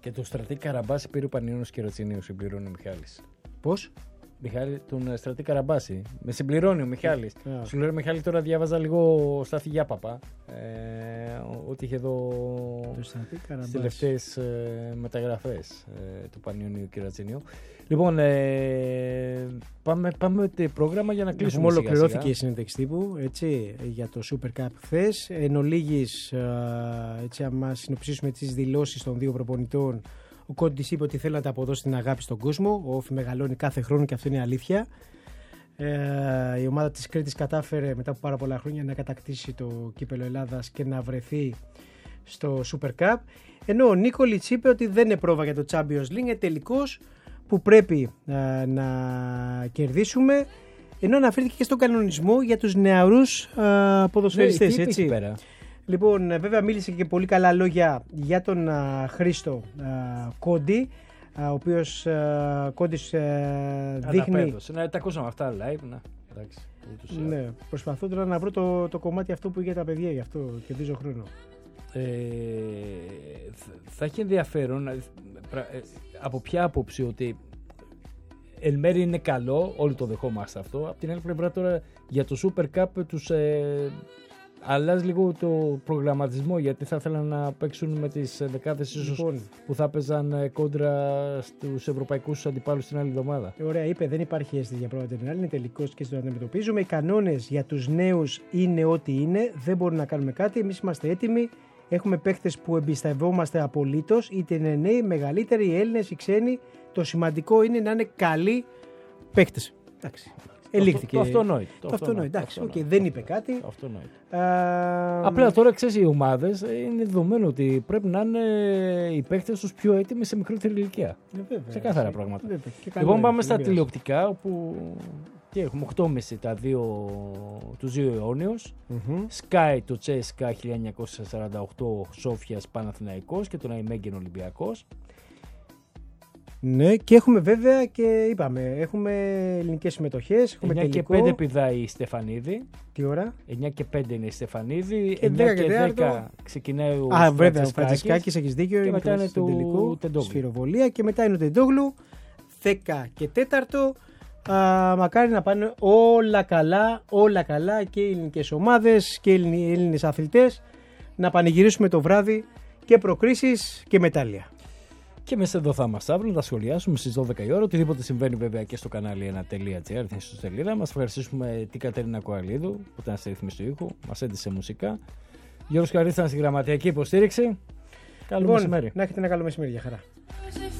Και το Στρατή Καραμπάση πήρε ο Πανιόνιος Κερατσινίου, συμπληρώνει ο Μιχάλης. Πώς? Μιχάλη, τον Στρατή Καραμπάση. Με συμπληρώνει ο Μιχάλης. Σου λέω, Μιχάλη, τώρα διάβαζα λίγο Στάθη Γιάπαπα. Ότι είχε εδώ τις τελευταίες μεταγραφές του Πανιόνιου Κερατσινίου. Λοιπόν, πάμε το πρόγραμμα για να κλείσουμε. Ολοκληρώθηκε η συνέντευξη τύπου για το Super Cup χθες. Εν ολίγης, άμα συνοψίσουμε τις δηλώσεις των δύο προπονητών, ο Κόντις είπε ότι θέλει να τα αποδώσει την αγάπη στον κόσμο. Ο Όφι μεγαλώνει κάθε χρόνο και αυτό είναι αλήθεια. Η ομάδα της Κρήτης κατάφερε μετά από πάρα πολλά χρόνια να κατακτήσει το κύπελλο Ελλάδας και να βρεθεί στο Super Cup. Ενώ ο Νίκολιτς είπε ότι δεν είναι πρόβα για το Champions League, είναι τελικός που πρέπει να κερδίσουμε. Ενώ αναφέρθηκε και στον κανονισμό για τους νεαρούς ποδοσφαιριστές. Έτσι πέρα. Λοιπόν, βέβαια μίλησε και πολύ καλά λόγια για τον Χρήστο Κόντι, ο οποίος Κόντις δείχνει... Ναι, τα ακούσαμε αυτά live. Ναι, προσπαθώ τώρα να βρω το κομμάτι αυτό που είχε τα παιδιά, γι' αυτό κερδίζω χρόνο. Θα έχει ενδιαφέρον από ποια άποψη, ότι εν μέρει είναι καλό, όλοι το δεχόμαστε αυτό. Από την άλλη πλευρά τώρα για το Super Cup τους αλλάζει λίγο το προγραμματισμό, γιατί θα ήθελαν να παίξουν με τις δεκάδες ίσως που θα παίζαν κόντρα στους ευρωπαϊκούς αντιπάλους την άλλη εβδομάδα. Ωραία, είπε, δεν υπάρχει αίσθηση για πρώτα την άλλη, είναι τελικός και το αντιμετωπίζουμε. Οι κανόνες για τους νέους είναι ό,τι είναι, δεν μπορούμε να κάνουμε κάτι, εμείς είμαστε έτοιμοι. Έχουμε παίχτες που εμπιστευόμαστε απολύτως, είτε είναι νέοι, μεγαλύτεροι, οι Έλληνες, οι ξένοι. Το σημαντικό είναι να είναι καλοί παίχτες. Εντάξει. Το αυτονόητο. Εντάξει, δεν είπε κάτι. Απλά τώρα ξέρεις, οι ομάδες είναι δεδομένο ότι πρέπει να είναι οι παίκτες τους πιο έτοιμοι σε μικρότερη ηλικία. Σε κάθαρα πράγματα. Λοιπόν, πάμε στα τηλεοπτικά, όπου και έχουμε 8.30 τους δύο αιώνιους. Sky το Τσέσκα 1948 Σόφιας Παναθηναϊκός και τον Αϊμέγγεν Ολυμπιακός. Ναι, και έχουμε βέβαια και είπαμε, έχουμε ελληνικές συμμετοχές. 9 και 5 πηδάει η Στεφανίδη. Τι ώρα? 9 και 5 είναι η Στεφανίδη. Και 9 και 10 ξεκινάει ο Φραντσισκάκης, έχεις δίκιο. Και μετά είναι το Τεντόγλου. Σφυροβολία και μετά είναι ο Τεντόγλου. 10 και 4. Μακάρι να πάνε όλα καλά και οι ελληνικές ομάδες και οι Έλληνες αθλητές, να πανηγυρίσουμε το βράδυ και προκρίσεις και μετάλλια. Και μέσα εδώ θα είμαστε αύριο, να τα σχολιάσουμε στις 12 η ώρα. Οτιδήποτε συμβαίνει βέβαια και στο κανάλι 1.gr, την ιστοσελίδα. Μας ευχαριστήσουμε την Κατερίνα Κοαλίδου που ήταν στη ρύθμιση του ήχου, μας έντυσε μουσικά. Γιώργος Καρύστας στη γραμματιακή υποστήριξη. Καλό μεσημέρι. Να έχετε ένα καλό μεσημέρι, για χαρά.